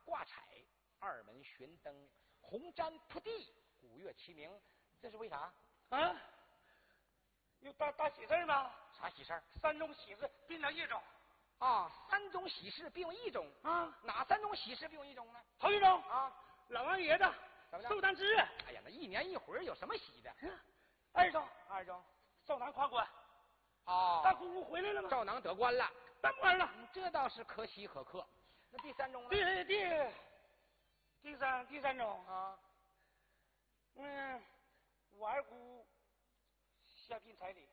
挂彩，二门悬灯，红毡铺地，鼓乐齐鸣，这是为啥？ 啊？有大喜事吗？ 啥喜事？ 三种喜事并成一种。 啊，三种喜事并用一种啊？ 哪三种喜事并用一种呢？ 头一种啊， 老王爷的寿诞之日。 哎呀，那一年一回有什么喜的？ 二种赵囊夸官。 哦， 大姑姑回来了吗？ 赵囊得官了， 当官了， 这倒是可喜可贺。那第三种呢？ 第三种啊， 我二姑下聘彩礼。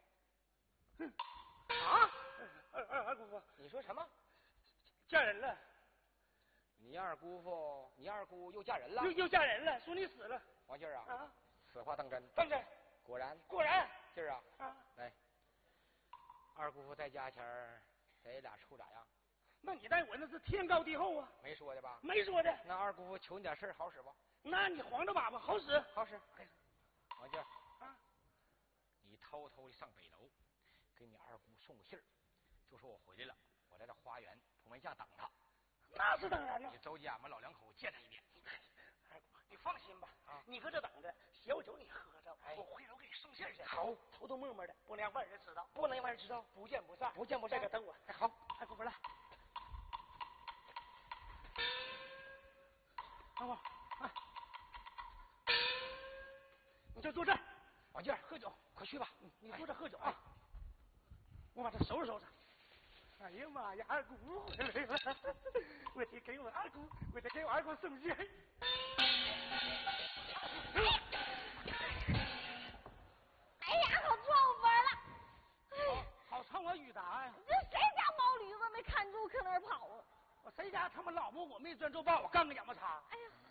啊， 二姑父， 你说什么？ 嫁人了？ 你二姑又嫁人了？ 又嫁人了？说你死了？ 王劲儿啊， 啊， 此话当真？ 当真？ 果然。劲儿啊，来，二姑父在家前儿，咱俩处咋样？ 那你待我那是天高地厚啊！ 没说的吧？ 没说的。 那二姑父求你点事儿好使不？ 那你黄着粑粑好使？ 好使。王劲儿啊， 你偷偷的上北楼，给你二姑送个信儿，就说我回来了，我在这花园铺门下等他。 那是当然了。 你走进俺们老两口见他一面。 二姑，你放心吧， 啊， 你搁这等着，小酒你喝着， 哎， 我回头给你送信去。 好， 偷偷摸摸的，不能让外人知道， 不能让外人知道， 不见不散， 不见不散。 这个等我。 哎，好， 二姑父来，二姑，啊，你就坐这儿。 王劲儿喝酒，快去吧。 你坐这喝酒啊，我把它收拾收拾。哎呀妈呀，二姑回来了！我得给我二姑送信。 哎呀，可撞翻了！哎， 好唱我雨达呀！ 这谁家毛驴子没看住，可那儿跑啊？ 我谁家他妈老母我没钻皱把我干个眼巴擦？ 哎呀，